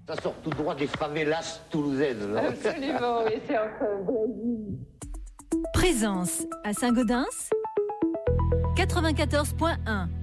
Ça sort tout droit des favelas toulousaines. Là. Absolument, oui, c'est entre Brésil. Présence à Saint-Gaudens 94.1.